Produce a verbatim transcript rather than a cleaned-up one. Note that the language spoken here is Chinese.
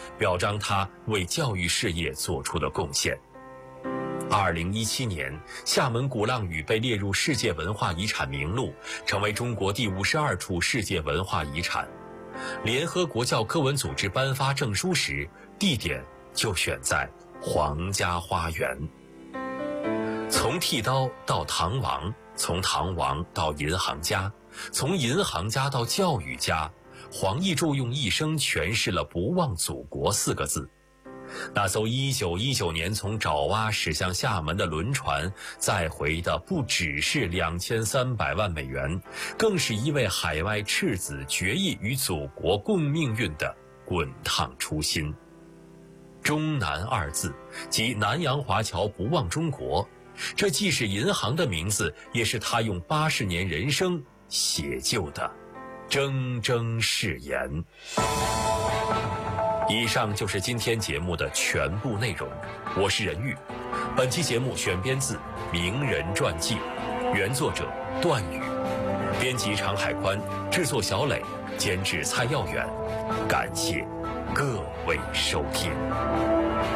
表彰他为教育事业做出的贡献。二零一七年，厦门鼓浪屿被列入世界文化遗产名录，成为中国第五十二处世界文化遗产。联合国教科文组织颁发证书时，地点就选在皇家花园。从剃刀到唐王，从唐王到银行家，从银行家到教育家，黄奕柱用一生诠释了不忘祖国四个字。那艘一九一九年从爪哇驶向厦门的轮船，载回的不只是两千三百万美元，更是一位海外赤子决意与祖国共命运的滚烫初心。中南二字，即南洋华侨不忘中国，这既是银行的名字，也是他用八十年人生写就的铮铮誓言。以上就是今天节目的全部内容，我是任玉。本期节目选编自《名人传记》，原作者段宇，编辑常海宽，制作小磊，监制蔡耀远。感谢各位收听。